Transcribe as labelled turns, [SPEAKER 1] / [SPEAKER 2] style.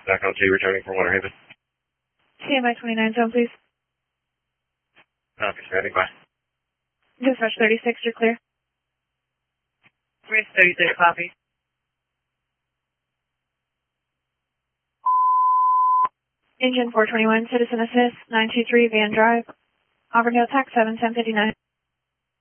[SPEAKER 1] Back on 2, returning from Winter Haven.
[SPEAKER 2] CMI 29 zone, please.
[SPEAKER 1] Copy, standing by.
[SPEAKER 2] Dispatch 36, you're clear.
[SPEAKER 3] Bridge 36, copy.
[SPEAKER 2] Engine 421, Citizen Assist, 923 Van Drive. Auburn Hill, tax 7, 1059.